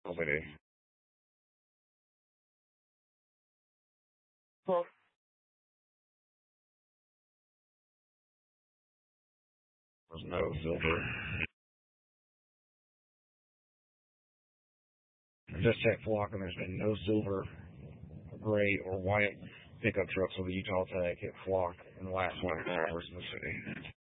City. There's no silver. I just checked Flock and there's been no silver, gray, or white pickup trucks with a Utah tag hit Flock in the last 24 hours in the city.